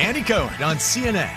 Andy Cohen on CNN.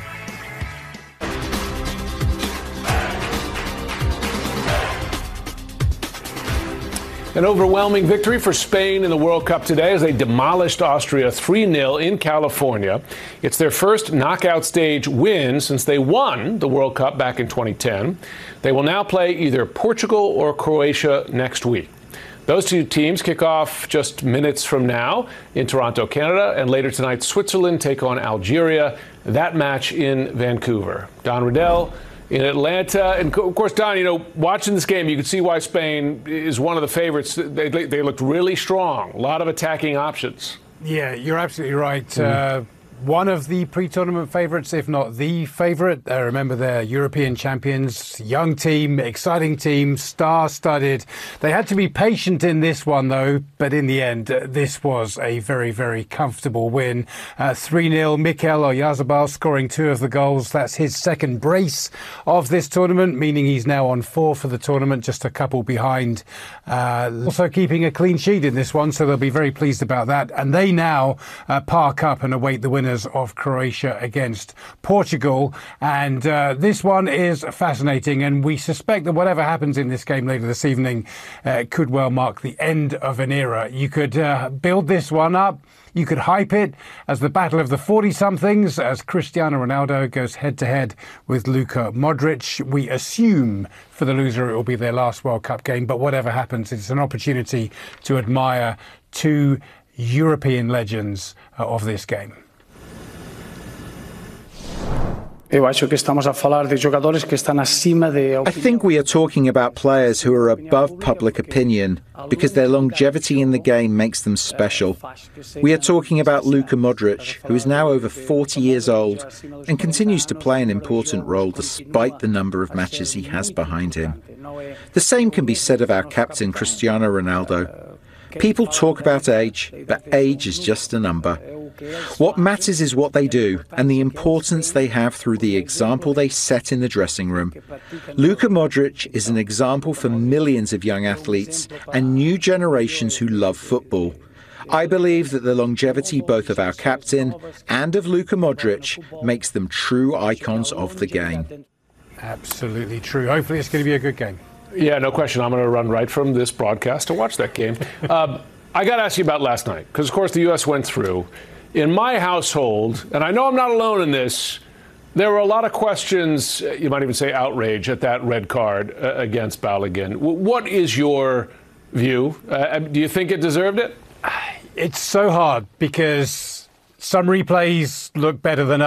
An overwhelming victory for Spain in the World Cup today as they demolished Austria 3-0 in California. It's their first knockout stage win since they won the World Cup back in 2010. They will now play either Portugal or Croatia next week. Those two teams kick off just minutes from now in Toronto, Canada, and later tonight Switzerland take on Algeria. That match in Vancouver. Don Riddell in Atlanta. And of course, Don, watching this game, you can see why Spain is one of the favorites. They looked really strong. A lot of attacking options. Yeah, you're absolutely right. One of the pre-tournament favourites, if not the favourite. Remember, they're European champions, young team, exciting team, star-studded. They had to be patient in this one, though, but in the end, this was a very, very comfortable win. 3-0, Mikel Oyarzabal scoring 2 of the goals. That's his second brace of this tournament, meaning he's now on 4 for the tournament, just a couple behind. Also keeping a clean sheet in this one, so they'll be very pleased about that. And they now park up and await the winners of Croatia against Portugal. And this one is fascinating, and we suspect that whatever happens in this game later this evening could well mark the end of an era. You could build this one up. You could hype it as the battle of the 40-somethings as Cristiano Ronaldo goes head-to-head with Luka Modric. We assume for the loser it will be their last World Cup game, but whatever happens, it's an opportunity to admire 2 European legends of this game. I think we are talking about players who are above public opinion because their longevity in the game makes them special. We are talking about Luka Modric, who is now over 40 years old and continues to play an important role despite the number of matches he has behind him. The same can be said of our captain Cristiano Ronaldo. People talk about age, but age is just a number. What matters is what they do and the importance they have through the example they set in the dressing room. Luka Modric is an example for millions of young athletes and new generations who love football. I believe that the longevity both of our captain and of Luka Modric makes them true icons of the game. Absolutely true. Hopefully it's going to be a good game. Yeah, no question. I'm going to run right from this broadcast to watch that game. I got to ask you about last night, because, of course, the U.S. went through. In my household, and I know I'm not alone in this, there were a lot of questions, you might even say outrage, at that red card against Balogun. What is your view? Do you think it deserved it? It's so hard because some replays look better than others.